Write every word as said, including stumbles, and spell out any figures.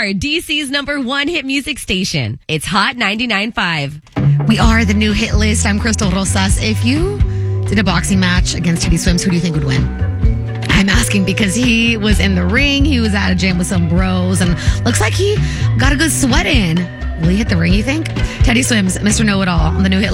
are D C's number one hit music station. It's Hot ninety-nine point five. We are the new hit list. I'm Crystal Rosas. If you did a boxing match against Teddy Swims, who do you think would win? I'm asking because he was in the ring. He was at a gym with some bros and looks like he got a good sweat in. Will he hit the ring, you think? Teddy Swims, Mister Know-It-All on the new hit list.